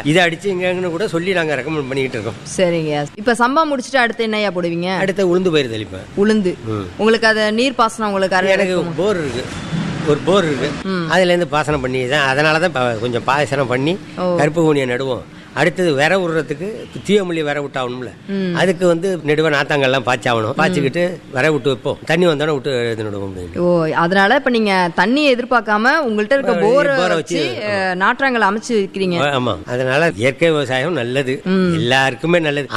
இதை அடிச்சு இங்கன்னு கூட சொல்லி நாங்க ரெக்கமெண்ட் பண்ணிக்கிட்டு இருக்கோம். சரிங்க. இப்ப சம்பா முடிச்சுட்டு அடுத்து என்னையா போடுவீங்க? அடுத்த உளுந்து பயிர் தெளிப்பேன். உளுந்து. உங்களுக்கு அது நீர் பாசனம் உங்களுக்கு எனக்கு போர் இருக்கு, ஒரு போர் இருக்கு, அதுல இருந்து பாசனம் பண்ணி தான், அதனாலதான் கொஞ்சம் பாசனம் பண்ணி கருப்பு கூனியை நடுவோம். அடுத்தது விர விடுறதுக்கு தீயமல்லி விர விட்டாகணும்ல, அதுக்கு நெடுவ நாத்தாங்கெல்லாம் பாய்ச்சாகணும். பாய்ச்சிக்கிட்டு விர விட்டு வைப்போம், தண்ணி வந்தோடனே விட்டு எழுதி நடுவோம். ஓ, அதனால இப்ப நீங்க தண்ணியை எதிர்பார்க்காம உங்கள்கிட்ட இருக்க போரை வச்சு நாற்றாங்கல் அமைச்சு வைக்கிறீங்க. ஆமா, அதனால இயற்கை விவசாயம் நல்லது, எல்லாருக்குமே நல்லது.